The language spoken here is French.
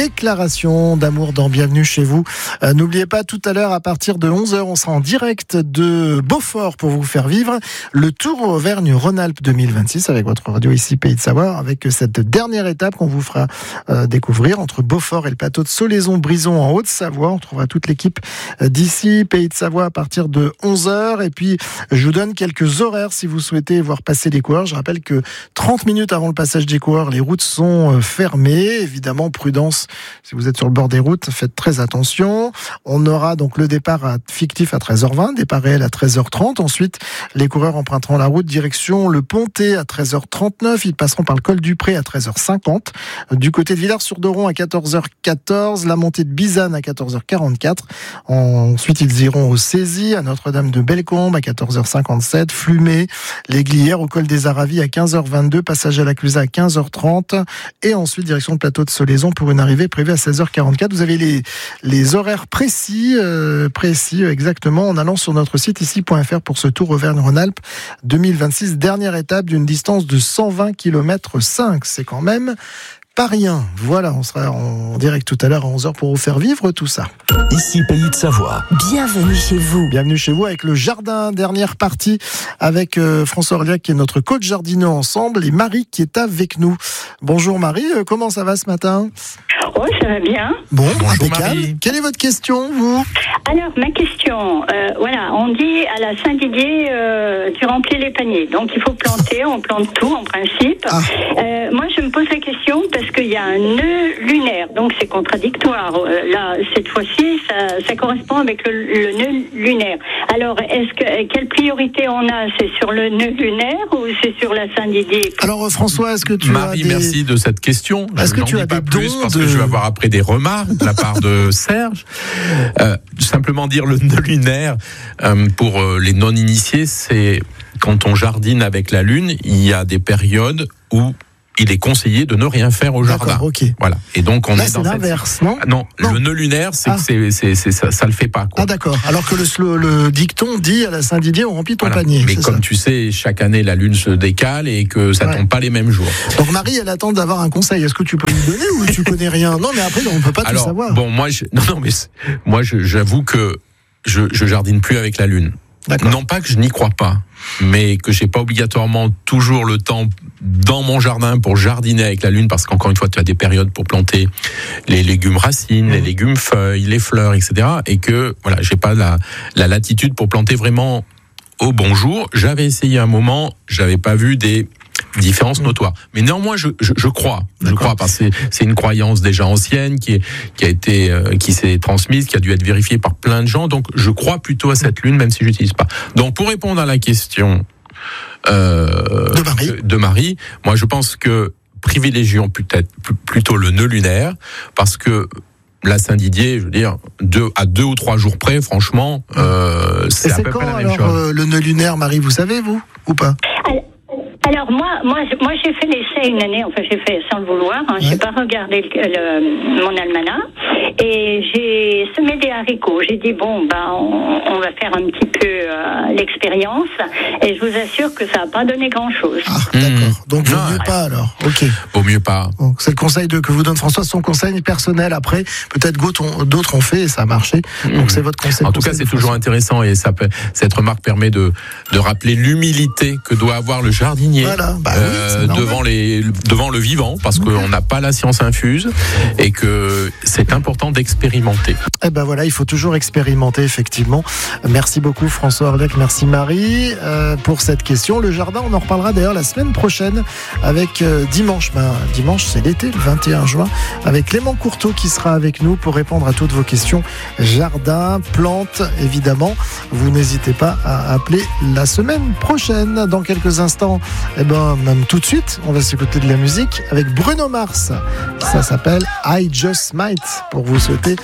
Déclaration d'amour dans Bienvenue chez vous. N'oubliez pas, tout à l'heure, à partir de 11h, on sera en direct de Beaufort pour vous faire vivre le Tour Auvergne-Rhône-Alpes 2026 avec votre radio ici, Pays de Savoie, avec cette dernière étape qu'on vous fera découvrir entre Beaufort et le plateau de Solaison-Brison en Haute-Savoie. On trouvera toute l'équipe d'ici, Pays de Savoie, à partir de 11h. Et puis, je vous donne quelques horaires si vous souhaitez voir passer les coureurs. Je rappelle que 30 minutes avant le passage des coureurs, les routes sont fermées. Évidemment, prudence. Si vous êtes sur le bord des routes, faites très attention. On aura donc le départ fictif à 13h20, départ réel à 13h30. Ensuite, les coureurs emprunteront la route direction le Pontet à 13h39. Ils passeront par le col du Pré à 13h50. Du côté de Villars-sur-Doron à 14h14. La montée de Bizanne à 14h44. Ensuite, ils iront au Cézy, à Notre-Dame-de-Bellecombe à 14h57. Flumet, les Glières au col des Aravis à 15h22. Passage à la Clusaz à 15h30. Et ensuite, direction le plateau de Solaison pour une arrivée prévue à 16h44. Vous avez les horaires précis exactement en allant sur notre site ici.fr pour ce Tour Auvergne-Rhône-Alpes 2026, dernière étape d'une distance de 120 km/5. C'est quand même pas rien. Voilà, on sera en direct tout à l'heure à 11h pour vous faire vivre tout ça. Ici, Pays de Savoie. Bienvenue chez vous. Bienvenue chez vous avec le jardin, dernière partie avec François Orliac qui est notre coach jardineux ensemble et Marie qui est avec nous. Bonjour Marie, comment ça va ce matin ? Oh, ça va bien. Bon, Bonjour impeccable. Marie. Quelle est votre question, vous ? Alors, ma question, voilà, on dit à la Saint-Didier, tu remplis les paniers. Donc, il faut planter, on plante tout en principe. Moi, je me pose la question parce qu'il y a un nœud lunaire, donc c'est contradictoire. Là, cette fois-ci, ça correspond avec le nœud lunaire. Alors, quelle priorité on a ? C'est sur le nœud lunaire ou c'est sur la Saint-Didier ? Alors, François, est-ce que tu Marie, as des... merci de cette question. Est-ce que n'en tu dis as pas des plus dons parce que je vais avoir après des remarques de la part de Serge. Simplement dire le nœud lunaire, pour les non-initiés, c'est quand on jardine avec la lune, il y a des périodes où il est conseillé de ne rien faire au jardin. D'accord, ok. Voilà. Et donc on Là, est c'est dans l'inverse, cette... non ? Non, Non. le nœud lunaire, c'est que ça le fait pas, quoi. Ah d'accord, alors que le dicton dit à la Saint-Didier, on remplit ton Voilà. panier. Mais c'est comme ça. tu sais, chaque année la lune se décale et que ça tombe pas les mêmes jours. Donc Marie, elle attend d'avoir un conseil. Est-ce que tu peux lui donner ou tu connais rien ? Non, mais après, on ne peut pas tout savoir. Bon, moi, j'avoue que je jardine plus avec la lune. D'accord. Non pas que je n'y crois pas, mais que j'ai pas obligatoirement toujours le temps dans mon jardin pour jardiner avec la lune, parce qu'encore une fois, tu as des périodes pour planter les légumes racines, les légumes feuilles, les fleurs, etc. Et que voilà, j'ai pas la latitude pour planter vraiment au bon jour. J'avais essayé un moment, j'avais pas vu des différences notoires. Mais néanmoins, je crois. Je crois parce que c'est une croyance déjà ancienne qui s'est transmise, qui a dû être vérifiée par plein de gens. Donc, je crois plutôt à cette lune, même si je l'utilise pas. Donc, pour répondre à la question de Marie, moi, je pense que privilégions peut-être plutôt le nœud lunaire, parce que la Saint-Didier, je veux dire, à 2 ou 3 jours près, franchement, c'est à peu près la même chose. Le nœud lunaire, Marie, vous savez, vous, ou pas ? Alors moi j'ai fait l'essai une année, enfin j'ai fait sans le vouloir, j'ai pas regardé mon almanach et j'ai semé des haricots. J'ai dit bon on va faire un petit peu l'expérience et je vous assure que ça a pas donné grand chose. Ah d'accord, donc vaut mieux pas alors. Ok. Vaut mieux pas. Donc, c'est le conseil que vous donne François, son conseil personnel. Après, peut-être d'autres ont fait et ça a marché. Donc c'est votre conseil. En tout cas, c'est toujours intéressant et cette remarque permet de rappeler l'humilité que doit avoir le jardinier. Voilà, devant le vivant, parce qu'on n'a pas la science infuse et que c'est important d'expérimenter. Eh ben voilà, il faut toujours expérimenter, effectivement. Merci beaucoup François Orliac, merci Marie pour cette question. Le jardin, on en reparlera d'ailleurs la semaine prochaine avec dimanche. Dimanche, c'est l'été, le 21 juin, avec Clément Courteau qui sera avec nous pour répondre à toutes vos questions. Jardin, plantes, évidemment. Vous n'hésitez pas à appeler la semaine prochaine. Dans quelques instants, même tout de suite, on va s'écouter de la musique avec Bruno Mars. Ça s'appelle I Just Might pour vous souhaiter